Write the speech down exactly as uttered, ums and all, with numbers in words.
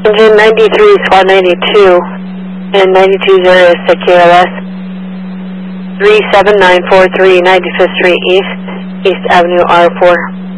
Engine ninety-three, squad ninety-two, and ninety-two zero is to K L S. three seven nine four three, ninety-fifth Street East, East Avenue R four.